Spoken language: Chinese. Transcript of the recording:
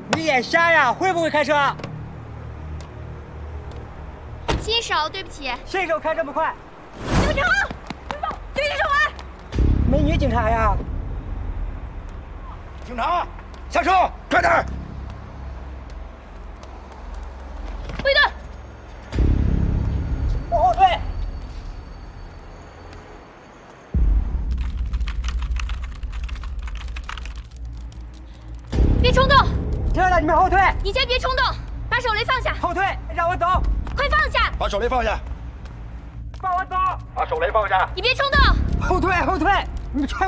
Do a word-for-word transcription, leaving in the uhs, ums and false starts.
你眼瞎呀？会不会开车？ 新手，对不起。 新手开这么快？ 警察，举起手来！ 美女警察呀！ 警察，下车，快点！ 卫队， 往后退！ 别冲动！ 知道了，你们后退！ 你先别冲动，把手雷放下。 后退，让我走！ 快放下！ 把手雷放下！ 放我走！ 把手雷放下！ 你别冲动！ 后退，后退！你们踹